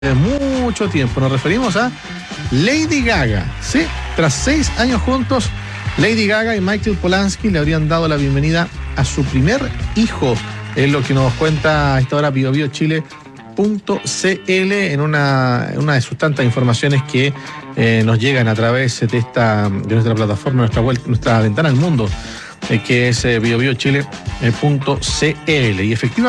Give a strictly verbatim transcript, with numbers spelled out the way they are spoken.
de mucho tiempo. Nos referimos a Lady Gaga, ¿sí? Tras seis años juntos, Lady Gaga y Michael Polanski le habrían dado la bienvenida a su primer hijo. Es lo que nos cuenta a esta hora bio bio chile punto c l en una, una de sus tantas informaciones que eh, nos llegan a través de esta de nuestra plataforma, nuestra web, nuestra ventana al mundo, eh, que es eh, bio bio chile punto c l. Y efectivamente